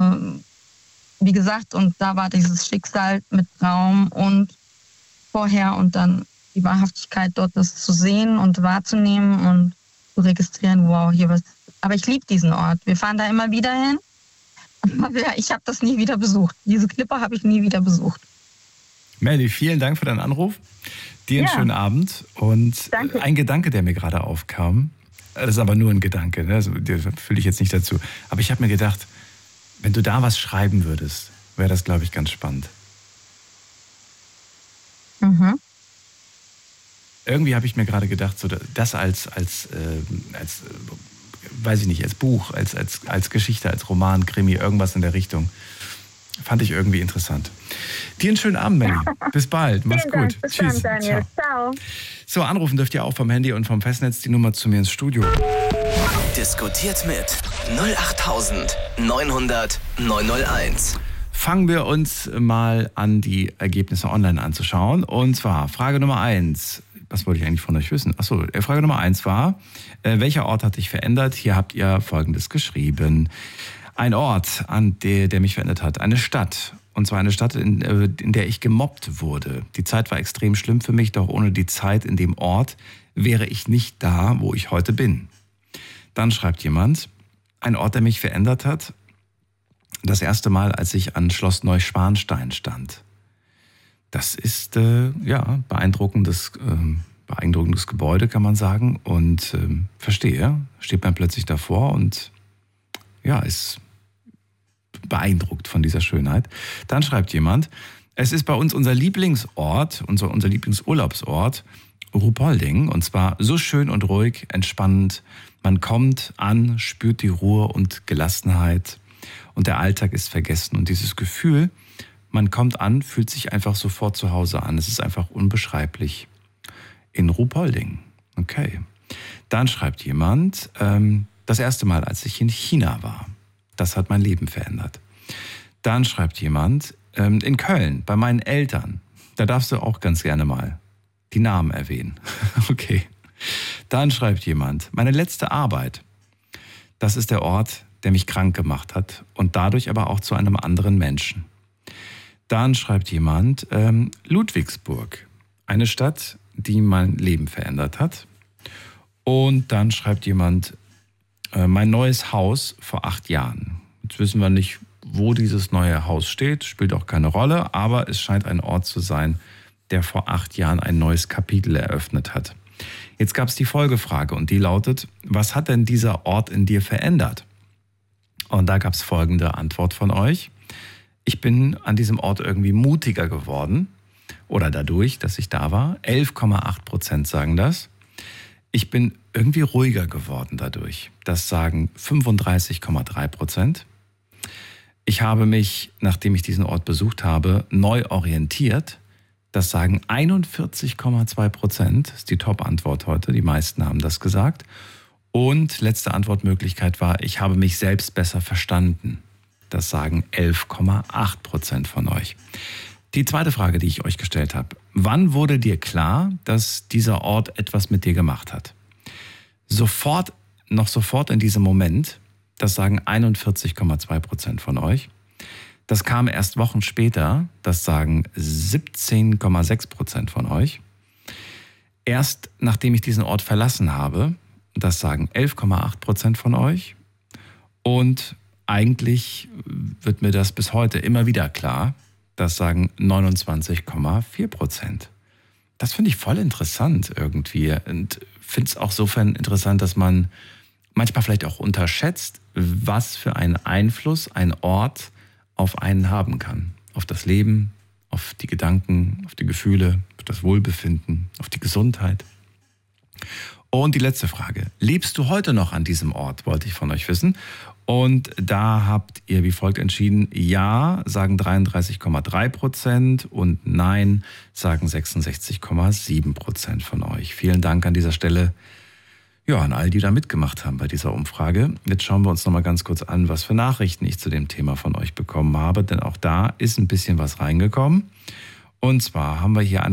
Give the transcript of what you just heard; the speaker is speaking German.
wie gesagt, und da war dieses Schicksal mit Raum und vorher und dann die Wahrhaftigkeit dort, das zu sehen und wahrzunehmen und zu registrieren, wow, hier was. Aber ich liebe diesen Ort. Wir fahren da immer wieder hin. Aber ich habe das nie wieder besucht. Diese Klippe habe ich nie wieder besucht. Melly, vielen Dank für deinen Anruf. Dir einen schönen Abend. Und danke. Ein Gedanke, der mir gerade aufkam, das ist aber nur ein Gedanke, ne? Also, den fühle ich jetzt nicht dazu. Aber ich habe mir gedacht, wenn du da was schreiben würdest, wäre das, glaube ich, ganz spannend. Mhm. Irgendwie habe ich mir gerade gedacht, so das als weiß ich nicht, als Buch, als Geschichte, als Roman, Krimi, irgendwas in der Richtung. Fand ich irgendwie interessant. Dir einen schönen Abend, Melly. Bis bald. Mach's Vielen gut. Dank. Bis Tschüss. dann, Daniel. Ciao. So, anrufen dürft ihr auch vom Handy und vom Festnetz die Nummer zu mir ins Studio. Diskutiert mit 08900 901. Fangen wir uns mal an, die Ergebnisse online anzuschauen. Und zwar Frage Nummer 1. Was wollte ich eigentlich von euch wissen? Achso, Frage Nummer 1 war, welcher Ort hat dich verändert? Hier habt ihr Folgendes geschrieben. Ein Ort, der mich verändert hat. Eine Stadt. Und zwar eine Stadt, in der ich gemobbt wurde. Die Zeit war extrem schlimm für mich, doch ohne die Zeit in dem Ort wäre ich nicht da, wo ich heute bin. Dann schreibt jemand, ein Ort, der mich verändert hat. Das erste Mal, als ich an Schloss Neuschwanstein stand. Das ist beeindruckendes Gebäude, kann man sagen. Und verstehe, steht man plötzlich davor und ist beeindruckt von dieser Schönheit. Dann schreibt jemand, es ist bei uns unser Lieblingsort, unser Lieblingsurlaubsort, Ruhpolding. Und zwar so schön und ruhig, entspannend. Man kommt an, spürt die Ruhe und Gelassenheit. Und der Alltag ist vergessen. Und dieses Gefühl, man kommt an, fühlt sich einfach sofort zu Hause an. Es ist einfach unbeschreiblich. In Ruhpolding. Okay. Dann schreibt jemand, das erste Mal, als ich in China war. Das hat mein Leben verändert. Dann schreibt jemand, in Köln, bei meinen Eltern. Da darfst du auch ganz gerne mal die Namen erwähnen. Okay. Dann schreibt jemand, meine letzte Arbeit. Das ist der Ort, der mich krank gemacht hat und dadurch aber auch zu einem anderen Menschen. Dann schreibt jemand, Ludwigsburg, eine Stadt, die mein Leben verändert hat. Und dann schreibt jemand, mein neues Haus vor 8 Jahren. Jetzt wissen wir nicht, wo dieses neue Haus steht, spielt auch keine Rolle, aber es scheint ein Ort zu sein, der vor 8 Jahren ein neues Kapitel eröffnet hat. Jetzt gab es die Folgefrage und die lautet, was hat denn dieser Ort in dir verändert? Und da gab es folgende Antwort von euch. Ich bin an diesem Ort irgendwie mutiger geworden oder dadurch, dass ich da war. 11,8% sagen das. Ich bin irgendwie ruhiger geworden dadurch. Das sagen 35,3%. Ich habe mich, nachdem ich diesen Ort besucht habe, neu orientiert. Das sagen 41,2%. Das ist die Top-Antwort heute. Die meisten haben das gesagt. Und letzte Antwortmöglichkeit war, ich habe mich selbst besser verstanden. Das sagen 11,8% von euch. Die zweite Frage, die ich euch gestellt habe. Wann wurde dir klar, dass dieser Ort etwas mit dir gemacht hat? Sofort in diesem Moment, das sagen 41,2% von euch. Das kam erst Wochen später, das sagen 17,6% von euch. Erst nachdem ich diesen Ort verlassen habe, das sagen 11,8% von euch. Und eigentlich wird mir das bis heute immer wieder klar, das sagen 29,4%. Das finde ich voll interessant irgendwie und finde es auch sofern interessant, dass man manchmal vielleicht auch unterschätzt, was für einen Einfluss ein Ort auf einen haben kann. Auf das Leben, auf die Gedanken, auf die Gefühle, auf das Wohlbefinden, auf die Gesundheit. Und die letzte Frage. Lebst du heute noch an diesem Ort, wollte ich von euch wissen. Und da habt ihr wie folgt entschieden, ja, sagen 33,3% und nein, sagen 66,7% von euch. Vielen Dank an dieser Stelle an all die da mitgemacht haben bei dieser Umfrage. Jetzt schauen wir uns noch mal ganz kurz an, was für Nachrichten ich zu dem Thema von euch bekommen habe, denn auch da ist ein bisschen was reingekommen. Und zwar haben wir hier eine